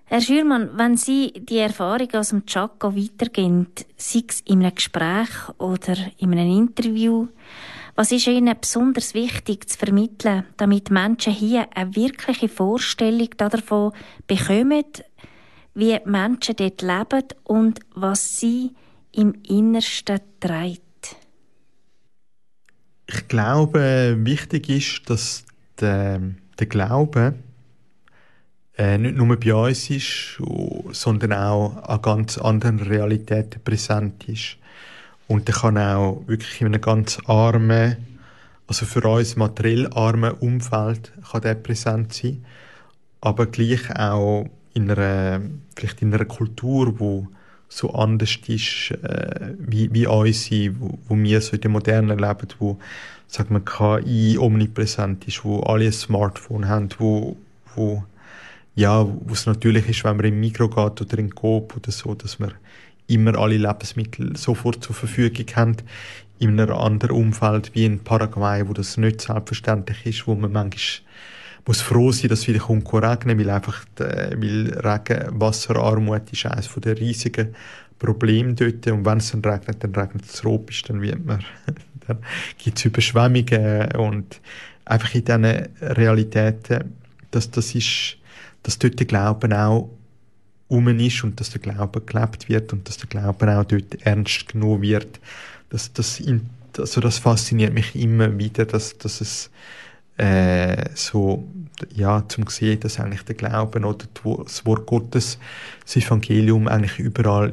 Herr Schürmann, wenn Sie die Erfahrung aus dem Chaco weitergeben, sei es in einem Gespräch oder in einem Interview, was ist Ihnen besonders wichtig zu vermitteln, damit Menschen hier eine wirkliche Vorstellung davon bekommen, wie die Menschen dort leben und was sie im Innersten treibt? Ich glaube, wichtig ist, dass der Glaube nicht nur bei uns ist, sondern auch an ganz anderen Realitäten präsent ist. Und der kann auch wirklich in einem ganz armen, also für uns materiell armen Umfeld kann der präsent sein, aber gleich auch vielleicht in einer Kultur, wo so anders ist wie unsere, wo wir so in der Moderne leben, wo, sagen wir, KI omnipräsent ist, wo alle ein Smartphone haben, wo wo es natürlich ist, wenn man in Migros geht oder in Coop oder so, dass man immer alle Lebensmittel sofort zur Verfügung haben, in einem anderen Umfeld wie in Paraguay, wo das nicht selbstverständlich ist, wo man manchmal muss froh sein, dass es wieder regnen, weil einfach weil Regenwasserarmut ist eines der riesigen Probleme dort. Und wenn es dann regnet es tropisch, dann wird man, dann gibt es Überschwemmungen und einfach in diesen Realitäten, dass dort der Glauben auch ist und dass der Glaube gelebt wird und dass der Glaube auch dort ernst genommen wird. Das fasziniert mich immer wieder, dass es zum sehen, dass eigentlich der Glauben oder das Wort Gottes, das Evangelium eigentlich überall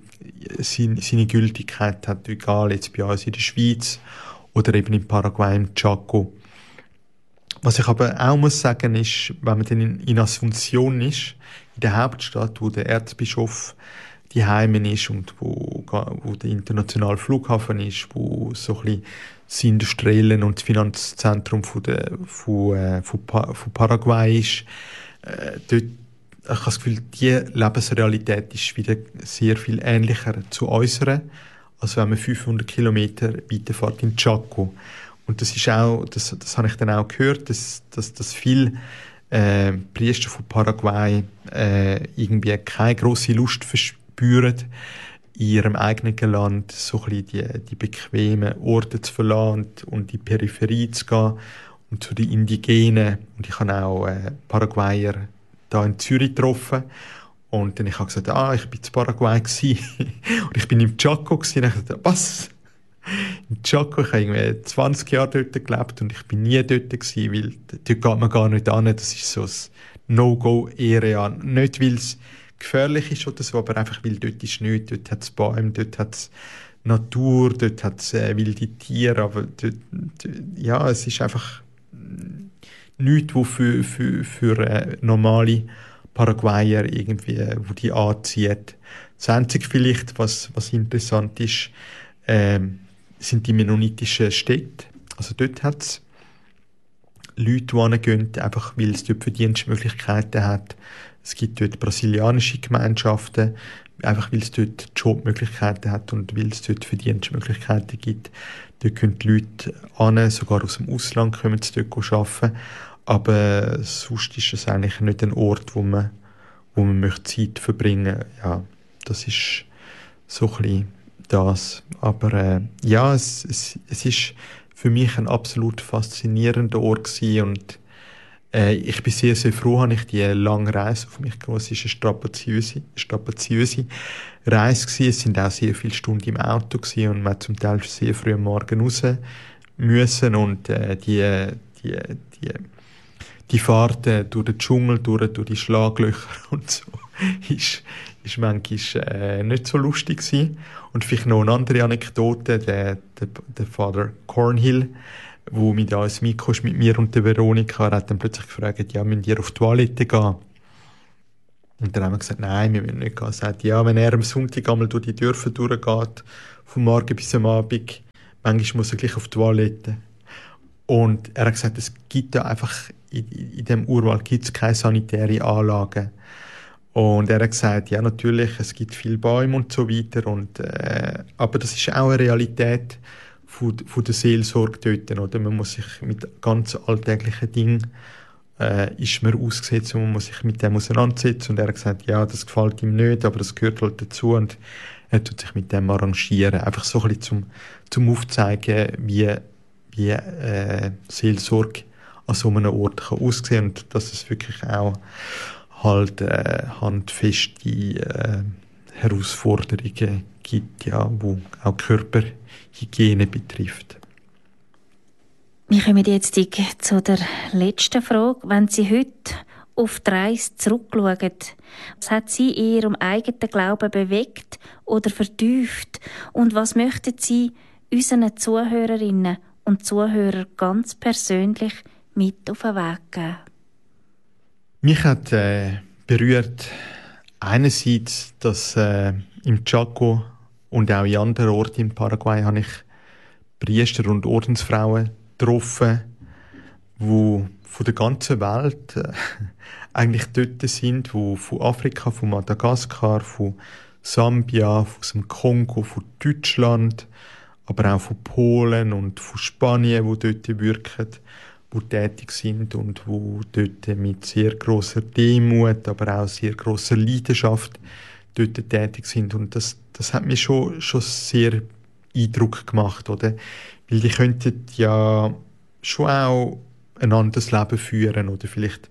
seine Gültigkeit hat, egal jetzt bei uns in der Schweiz oder eben in Paraguay, im Chaco. Was ich aber auch muss sagen ist, wenn man dann in Asunción ist, in der Hauptstadt, wo der Erzbischof die Heimen ist und wo der internationale Flughafen ist, wo so ein bisschen das industrielle und das Finanzzentrum von Paraguay ist, dort, ich habe das Gefühl, die Lebensrealität ist wieder sehr viel ähnlicher zu unserer, als wenn man 500 Kilometer weiterfährt in Chaco. Und das ist auch, das habe ich dann auch gehört, dass viele Priester von Paraguay irgendwie keine grosse Lust verspüren, in ihrem eigenen Land so ein bisschen die bequemen Orte zu verlassen und in die Peripherie zu gehen und zu den Indigenen. Und ich habe auch Paraguayer da in Zürich getroffen. Und dann habe ich gesagt, ich bin in Paraguay gewesen. Und ich bin im Chaco gewesen. Und ich dachte, was? Im Chaco, ich habe irgendwie 20 Jahre dort gelebt und ich bin nie dort gewesen, weil dort geht man gar nicht hin. Das ist so ein No-Go-Area. Nicht, weil es gefährlich ist oder so, aber einfach, weil dort ist nichts. Dort hat es Bäume, dort hat es Natur, dort hat es wilde Tiere, aber es ist einfach nichts, wo für normale Paraguayer irgendwie, wo die anzieht. Das Einzige vielleicht, was interessant ist, sind die mennonitischen Städte. Also dort hat es Leute, die hingehen, einfach weil es dort Verdienstmöglichkeiten hat. Es gibt dort brasilianische Gemeinschaften, einfach weil es dort Jobmöglichkeiten hat und weil es dort Verdienstmöglichkeiten gibt. Dort können die Leute hin, sogar aus dem Ausland kommen sie dort arbeiten. Aber sonst ist es eigentlich nicht ein Ort, wo man möchte Zeit verbringen möchte. Ja, das ist so ein bisschen das. Aber es ist für mich ein absolut faszinierender Ort gewesen und ich bin sehr, sehr froh, habe ich die lange Reise auf mich genommen. Es war eine strapaziöse Reise gewesen. Es sind auch sehr viele Stunden im Auto gewesen und man hat zum Teil sehr früh am Morgen raus müssen und die Fahrt durch den Dschungel, durch die Schlaglöcher und so, ist manchmal nicht so lustig gewesen. Und vielleicht noch eine andere Anekdote, der Father Cornhill, wo mit da ins Mikro ist, mit mir und der Veronika, hat dann plötzlich gefragt, müssen wir auf die Toilette gehen? Und dann haben wir gesagt, nein, wir müssen nicht gehen. Er sagt, wenn er am Sonntag einmal durch die Dörfer durchgeht, vom Morgen bis am Abend, manchmal muss er gleich auf die Toilette. Und er hat gesagt, es gibt da einfach, in dem Urwald gibt es keine sanitäre Anlagen. Und er hat gesagt, ja natürlich, es gibt viele Bäume und so weiter, aber das ist auch eine Realität von der Seelsorge dort, oder? Man muss sich mit ganz alltäglichen Dingen ist mir ausgesetzt und man muss sich mit dem auseinandersetzen. Und er hat gesagt, ja, das gefällt ihm nicht, aber das gehört halt dazu und er tut sich mit dem arrangieren. Einfach so ein bisschen zum Aufzeigen, wie Seelsorge an so einem Ort kann aussehen und dass es wirklich auch halt handfeste Herausforderungen gibt, ja, wo auch Körperhygiene betrifft. Wir kommen jetzt zu der letzten Frage. Wenn Sie heute auf die Reise zurückschauen, was hat Sie in Ihrem eigenen Glauben bewegt oder vertieft? Und was möchten Sie unseren Zuhörerinnen und Zuhörern ganz persönlich mit auf den Weg geben? Mich hat berührt einerseits, dass im Chaco und auch in anderen Orten in Paraguay habe ich Priester und Ordensfrauen getroffen, die von der ganzen Welt eigentlich dort sind, die von Afrika, von Madagaskar, von Sambia, von dem Kongo, von Deutschland, aber auch von Polen und von Spanien, die dort wirken, die tätig sind und die dort mit sehr grosser Demut, aber auch sehr grosser Leidenschaft dort tätig sind. Und das hat mir schon sehr Eindruck gemacht, oder? Weil die könnten ja schon auch ein anderes Leben führen, oder vielleicht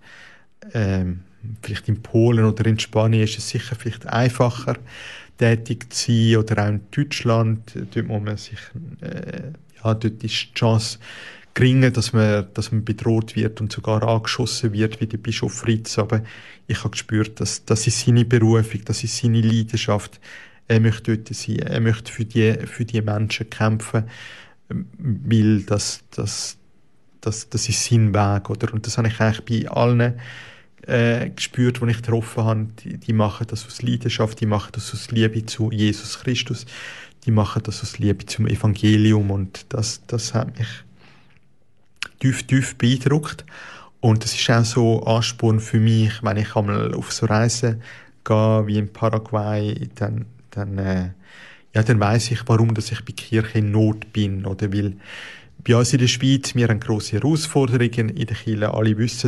in Polen oder in Spanien ist es sicher vielleicht einfacher, tätig zu sein, oder auch in Deutschland, dort muss man sich, dort ist die Chance geringer, dass man bedroht wird und sogar angeschossen wird, wie der Bischof Fritz. Aber ich habe gespürt, das ist seine Berufung, das ist seine Leidenschaft. Er möchte dort sein, er möchte für die Menschen kämpfen, weil das ist sein Weg, oder? Und das habe ich eigentlich bei allen gespürt, die ich getroffen habe. Die machen das aus Leidenschaft, die machen das aus Liebe zu Jesus Christus, die machen das aus Liebe zum Evangelium, und das hat mich tief beeindruckt. Und das ist auch so Ansporn für mich, wenn ich einmal auf so Reisen gehe, wie in Paraguay, dann weiss ich, warum dass ich bei Kirche in Not bin, oder? Weil bei uns in der Schweiz, wir haben grosse Herausforderungen in der Kirche, alle wissen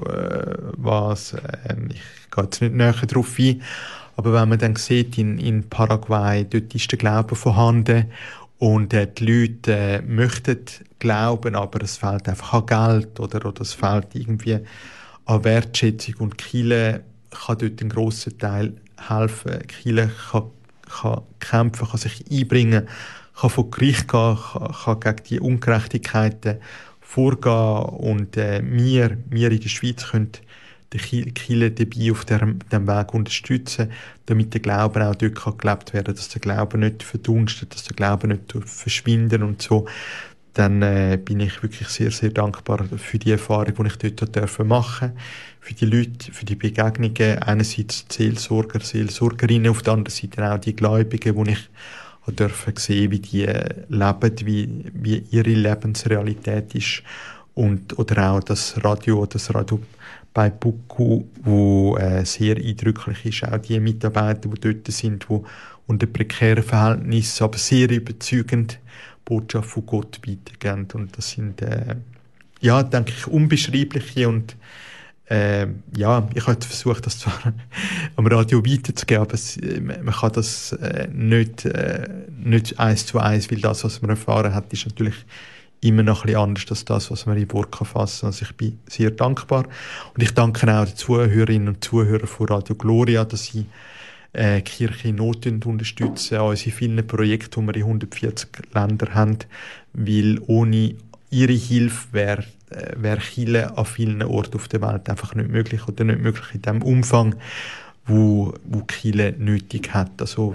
was, ich gehe jetzt nicht näher darauf ein, aber wenn man dann sieht, in Paraguay, dort ist der Glaube vorhanden und die Leute möchten glauben, aber es fehlt einfach an Geld, oder es fehlt irgendwie an Wertschätzung, und die Kirche kann dort einen grossen Teil helfen. Die Kirche kann kämpfen, kann sich einbringen, kann vor Gericht gehen, kann gegen die Ungerechtigkeiten vorgehen, und wir in der Schweiz können die Kirche dabei auf diesem Weg unterstützen, damit der Glaube auch dort gelebt werden kann, dass der Glaube nicht verdunstet, dass der Glaube nicht verschwindet und so. Dann bin ich wirklich sehr, sehr dankbar für die Erfahrung, die ich dort machen durfte, für die Leute, für die Begegnungen, einerseits die Seelsorger, Seelsorgerinnen, auf der anderen Seite auch die Gläubigen, die ich dürfen sehen, wie die leben, wie ihre Lebensrealität ist, oder auch das Radio bei Buku, wo sehr eindrücklich ist, auch die Mitarbeiter, die dort sind, die unter prekären Verhältnissen, aber sehr überzeugend Botschaft von Gott weitergeben. Und das sind, denke ich, unbeschreibliche, und ich habe versucht, das zwar am Radio weiterzugeben, aber man kann das nicht 1:1, weil das, was man erfahren hat, ist natürlich immer noch ein bisschen anders als das, was man in Wort fassen kann. Also ich bin sehr dankbar. Und ich danke auch den Zuhörerinnen und Zuhörern von Radio Gloria, dass sie Kirche in Not unterstützen, an unsere vielen Projekte, die wir in 140 Ländern haben, weil ohne ihre Hilfe wäre Kirche an vielen Orten auf der Welt einfach nicht möglich, oder nicht möglich in dem Umfang, wo Kirche nötig hat. Also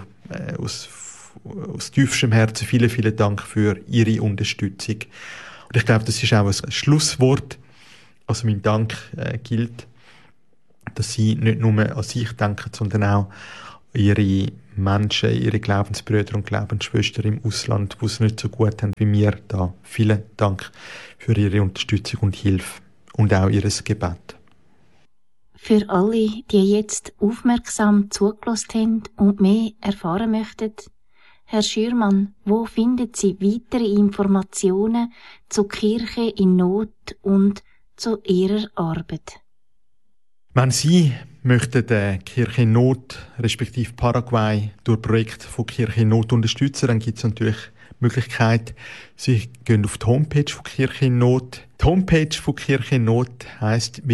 aus tiefstem Herzen vielen Dank für Ihre Unterstützung. Und ich glaube, das ist auch ein Schlusswort. Also mein Dank gilt, dass Sie nicht nur an sich denken, sondern auch an Ihre Menschen, Ihre Glaubensbrüder und Glaubensschwestern im Ausland, die es nicht so gut haben wie wir da. Vielen Dank für Ihre Unterstützung und Hilfe und auch Ihr Gebet. Für alle, die jetzt aufmerksam zugelassen haben und mehr erfahren möchten, Herr Schürmann, wo finden Sie weitere Informationen zur Kirche in Not und zu ihrer Arbeit. Wenn Sie möchten die Kirche in Not, respektive Paraguay, durch Projekte von Kirche in Not unterstützen, dann gibt es natürlich die Möglichkeit, Sie gehen auf die Homepage von Kirche in Not. Die Homepage von Kirche in Not heisst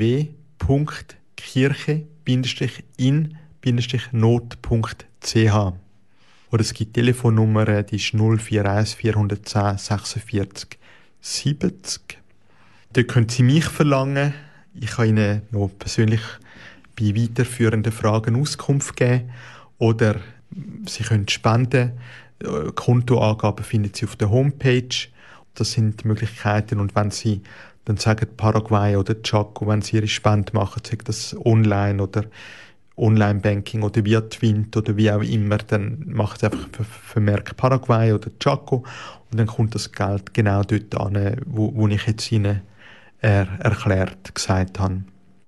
www.kirche-in-not.ch. Oder es gibt Telefonnummer, die ist 041 410 46 70. Dort können Sie mich verlangen. Ich kann Ihnen noch persönlich bei weiterführenden Fragen Auskunft geben. Oder Sie können spenden. Kontoangaben finden Sie auf der Homepage. Das sind die Möglichkeiten. Und wenn Sie dann sagen Paraguay oder Chaco, wenn Sie Ihre Spende machen, sagt das online oder Online-Banking oder via Twint oder wie auch immer, dann macht es einfach Vermerk Paraguay oder Chaco und dann kommt das Geld genau dort an, wo ich jetzt Ihnen gesagt habe.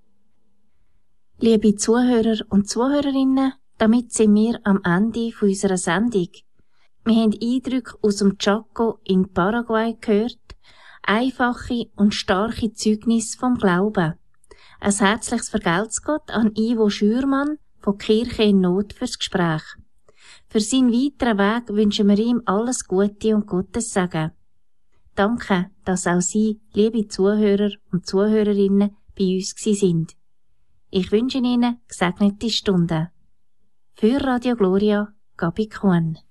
Liebe Zuhörer und Zuhörerinnen, damit sind wir am Ende unserer Sendung. Wir haben Eindrücke aus dem Chaco in Paraguay gehört, einfache und starke Zeugnisse vom Glauben. Ein herzliches Vergelt's Gott an Ivo Schürmann von Kirche in Not fürs Gespräch. Für seinen weiteren Weg wünschen wir ihm alles Gute und Gottes Segen. Danke, dass auch Sie, liebe Zuhörer und Zuhörerinnen, bei uns sind. Ich wünsche Ihnen gesegnete Stunden. Für Radio Gloria, Gabi Kuhn.